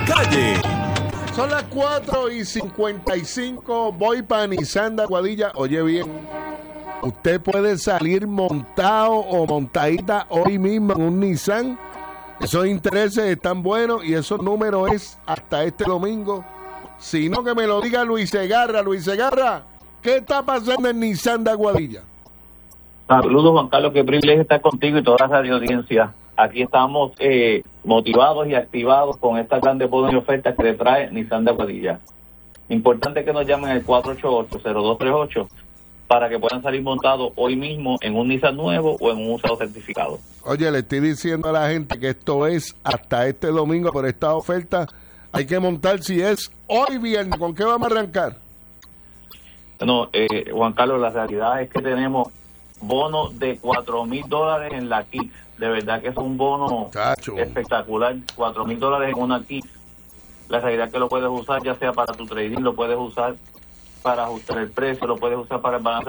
calle. Son las 4:55. Voy para Nissan de Aguadilla. Oye bien, usted puede salir montado o montadita hoy mismo en un Nissan. Esos intereses están buenos y esos números es hasta este domingo. Si no, que me lo diga Luis Segarra. Luis Segarra, ¿qué está pasando en Nissan de Aguadilla? Saludos, Juan Carlos, qué privilegio estar contigo y toda la audiencia. Aquí estamos motivados y activados con estas grandes bonos y ofertas que le trae Nissan de Aguadilla. Importante que nos llamen al 488-0238 para que puedan salir montados hoy mismo en un Nissan nuevo o en un usado certificado. Oye, le estoy diciendo a la gente que esto es hasta este domingo, por esta oferta hay que montar si es hoy viernes. ¿Con qué vamos a arrancar? Bueno, Juan Carlos, la realidad es que tenemos bonos de $4,000 en la kit. De verdad que es un bono espectacular. $4,000 en una kit. La realidad es que lo puedes usar ya sea para tu trading, lo puedes usar para ajustar el precio, lo puedes usar para el balance